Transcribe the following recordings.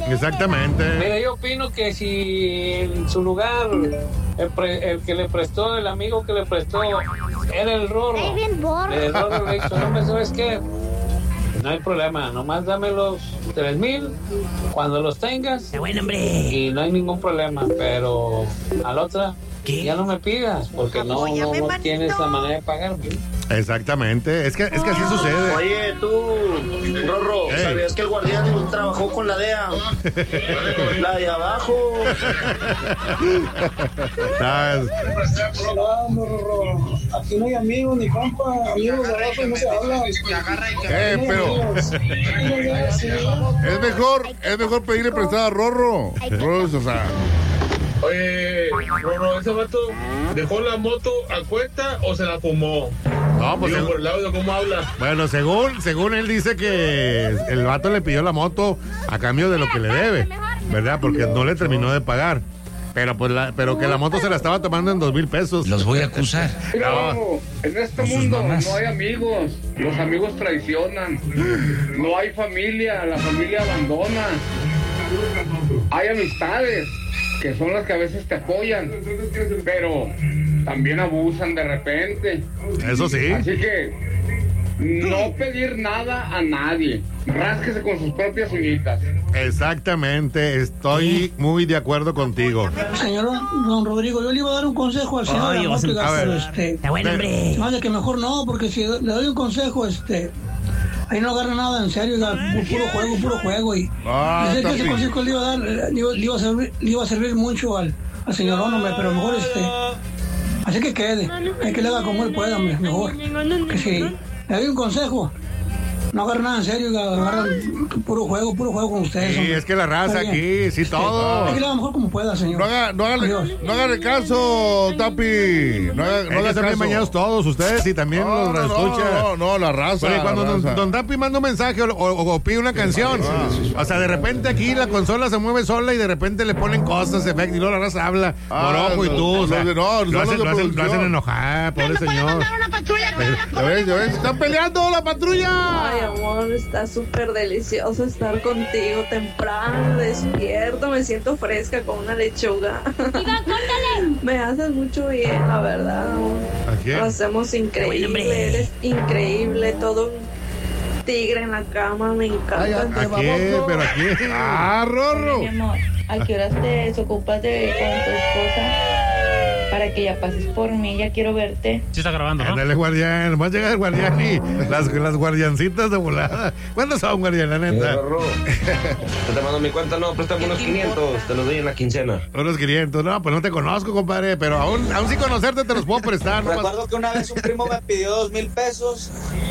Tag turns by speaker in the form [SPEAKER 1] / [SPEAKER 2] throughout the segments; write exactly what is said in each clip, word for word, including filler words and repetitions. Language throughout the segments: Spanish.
[SPEAKER 1] Exactamente.
[SPEAKER 2] Mira, yo opino que si en su lugar el, pre, el que le prestó, el amigo que le prestó, era el Rorro.
[SPEAKER 3] Ay, bien borro.
[SPEAKER 2] El Rorro le dijo, no me sabes qué. No hay problema, nomás dame los tres mil cuando los tengas.
[SPEAKER 4] Está bueno, hombre.
[SPEAKER 2] Y no hay ningún problema, pero a la otra,
[SPEAKER 4] ¿qué?
[SPEAKER 2] Ya no me pidas, porque no, no, no tienes la manera de pagarme.
[SPEAKER 1] Exactamente, es que, es que así sucede.
[SPEAKER 5] Oye, tú, Rorro,
[SPEAKER 1] Ey.
[SPEAKER 5] ¿sabías que el guardián trabajó con la D E A? La de abajo.
[SPEAKER 1] Ah,
[SPEAKER 6] No, Rorro. Aquí no hay amigos ni compa, amigos de abajo no se hablan.
[SPEAKER 7] Eh, pero es mejor, es mejor pedirle prestado a Rorro. Rorro, o sea,
[SPEAKER 8] Oye, Rorro, ¿ese vato dejó la moto a cuenta o se la fumó?
[SPEAKER 1] no, pues
[SPEAKER 8] Digo,
[SPEAKER 1] según-
[SPEAKER 8] por el audio, ¿cómo habla?
[SPEAKER 1] bueno, según, según él dice que el vato le pidió la moto a cambio de lo que le debe, ¿verdad? Porque no le terminó de pagar. Pero pues la, pero que la moto se la estaba tomando en dos mil pesos.
[SPEAKER 4] Los voy a acusar.
[SPEAKER 1] No.
[SPEAKER 9] En este
[SPEAKER 4] Con sus
[SPEAKER 9] mundo
[SPEAKER 4] mamás.
[SPEAKER 9] no hay amigos, los amigos traicionan, no hay familia, la familia abandona, hay amistades que son las que a veces te apoyan, pero también abusan de repente.
[SPEAKER 1] Eso sí.
[SPEAKER 9] Así que no pedir nada a nadie, rásquese con sus propias uñitas.
[SPEAKER 1] Exactamente, estoy muy de acuerdo contigo.
[SPEAKER 6] Señor don Rodrigo, yo le iba a dar un consejo al señor
[SPEAKER 4] Ay,
[SPEAKER 6] de la
[SPEAKER 4] vas a-
[SPEAKER 6] moto,
[SPEAKER 1] a ver.
[SPEAKER 6] pero este,
[SPEAKER 4] Está bueno, hombre.
[SPEAKER 6] más de que mejor no, porque si le doy un consejo, este, ahí no agarra nada en serio, oiga, pu- puro juego, puro juego, y
[SPEAKER 7] Ah,
[SPEAKER 6] yo sé que ese
[SPEAKER 7] tapi.
[SPEAKER 6] consejo le iba a dar, eh, le iba, le iba a servir, le iba a servir mucho al, al señor hombre, pero mejor este, así que quede, hay que le haga como él pueda, hombre, mejor, que si le doy un consejo, no agarra nada en serio, oiga, agarra puro juego, puro juego con ustedes,
[SPEAKER 1] Sí,
[SPEAKER 6] hombre.
[SPEAKER 1] es que la raza
[SPEAKER 6] Está bien.
[SPEAKER 1] aquí, sí, todo.
[SPEAKER 6] Hay que le haga mejor como pueda, señor.
[SPEAKER 7] no haga, no haga,
[SPEAKER 6] Adiós.
[SPEAKER 7] no haga caso, Tapi. No haga,
[SPEAKER 1] No
[SPEAKER 7] no haga
[SPEAKER 1] están bien
[SPEAKER 7] caso.
[SPEAKER 1] bañados todos ustedes y también
[SPEAKER 7] No,
[SPEAKER 1] los
[SPEAKER 7] no,
[SPEAKER 1] escucha.
[SPEAKER 7] no, no, no, la raza.
[SPEAKER 1] Oye, cuando
[SPEAKER 7] la
[SPEAKER 1] don,
[SPEAKER 7] raza.
[SPEAKER 1] don Tapi manda un mensaje o, o- o pide una canción, o sea, de repente aquí la consola se mueve sola y de repente le ponen cosas, efectos, y luego la raza habla,
[SPEAKER 7] Ah,
[SPEAKER 1] Morojo y
[SPEAKER 7] no,
[SPEAKER 1] tú, o sea,
[SPEAKER 7] no, no,
[SPEAKER 1] lo,
[SPEAKER 7] no,
[SPEAKER 1] hacen,
[SPEAKER 7] no,
[SPEAKER 1] lo, hacen, lo
[SPEAKER 7] producción.
[SPEAKER 1] hacen enojar, pobre señor.
[SPEAKER 7] ¿Ya ves, ya ves? ¡Están peleando la patrulla!
[SPEAKER 10] Ay, amor, está súper delicioso estar contigo temprano, despierto, me siento fresca con una lechuga. Me haces mucho bien, la verdad, amor.
[SPEAKER 1] ¿A quién?
[SPEAKER 10] Lo hacemos
[SPEAKER 4] Bueno,
[SPEAKER 10] increíble,
[SPEAKER 4] hombre.
[SPEAKER 10] eres increíble, todo un tigre en la cama, me encanta.
[SPEAKER 1] ¿A quién? ¿Pero a quién? ¡Ah, Rorro!
[SPEAKER 11] Mi amor, ¿a qué horas te desocupas de con tu esposa? Para que ya pases por mí, ya quiero verte.
[SPEAKER 12] Sí está grabando, ¿no?
[SPEAKER 1] Ándale, guardián, nomás llega el guardián y las, las guardiancitas de volada. ¿Cuántos son, guardián, la neta?
[SPEAKER 5] Rorro, te mando mi cuenta, no, préstame unos quinientos, te los doy en la quincena.
[SPEAKER 1] Unos quinientos, no, pues no te conozco, compadre, pero aún, aún sin conocerte te los puedo prestar. No pasa-
[SPEAKER 13] Recuerdo que una vez un primo me pidió dos mil pesos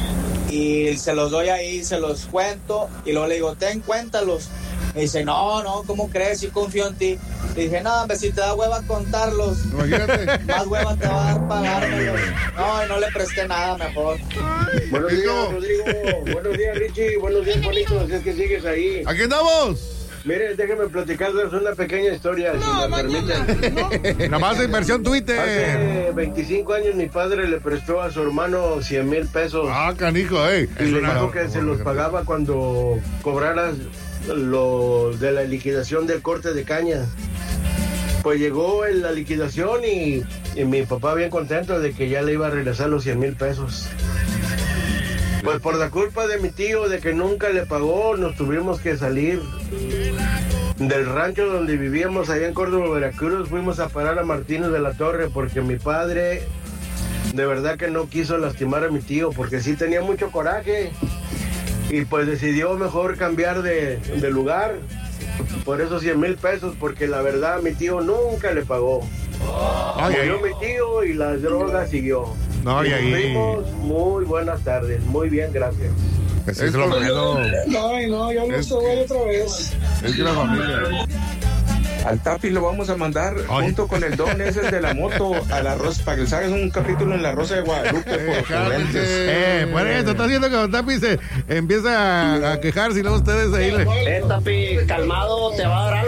[SPEAKER 13] y se los doy ahí, se los cuento y luego le digo, ten, cuéntalos. Me dice, no, no, ¿cómo crees? Yo confío en ti. Le dije, no, hombre, si te da hueva contarlos,
[SPEAKER 7] Imagínate.
[SPEAKER 13] más hueva te va a dar pagármelos. No, y no le presté nada, mejor.
[SPEAKER 5] Buenos
[SPEAKER 7] ¿Qué
[SPEAKER 5] días,
[SPEAKER 7] no?
[SPEAKER 5] Rodrigo. Buenos días, Richie. Buenos días, Juanito. Si es que sigues ahí.
[SPEAKER 7] ¿Aquí andamos?
[SPEAKER 5] Mire, déjeme platicarles una pequeña historia, si me permiten.
[SPEAKER 1] Nada más en versión Twitter.
[SPEAKER 5] Hace veinticinco años mi padre le prestó a su hermano cien mil pesos.
[SPEAKER 7] Ah, canijo, eh.
[SPEAKER 5] Y le dijo que se los pagaba cuando cobraras lo de la liquidación del corte de caña. Pues llegó en la liquidación y, y mi papá bien contento de que ya le iba a regresar los cien mil pesos. Pues por la culpa de mi tío de que nunca le pagó, nos tuvimos que salir del rancho donde vivíamos allá en Córdoba, Veracruz. Fuimos a parar a Martínez de la Torre porque mi padre de verdad que no quiso lastimar a mi tío porque sí tenía mucho coraje. Y pues decidió mejor cambiar de, de lugar por esos cien mil pesos, porque la verdad mi tío nunca le pagó.
[SPEAKER 1] Ay,
[SPEAKER 5] Murió
[SPEAKER 1] ay.
[SPEAKER 5] mi tío y la droga siguió.
[SPEAKER 1] No, y
[SPEAKER 5] Nos
[SPEAKER 1] ahí.
[SPEAKER 5] vimos. Muy buenas tardes, muy bien, gracias.
[SPEAKER 1] Eso es lo malo.
[SPEAKER 6] Ay, no, ya no se voy otra vez.
[SPEAKER 7] Es que la familia.
[SPEAKER 9] Al Tapi lo vamos a mandar junto con el don ese de la moto a la Rosa, para que salgas un capítulo en la Rosa de Guadalupe por ocurrentes.
[SPEAKER 1] Eh, por eso, está haciendo que Don Tapi se empieza a, a quejarse y luego ustedes ahí le...
[SPEAKER 5] Eh, Tapi, calmado, te va a dar algo.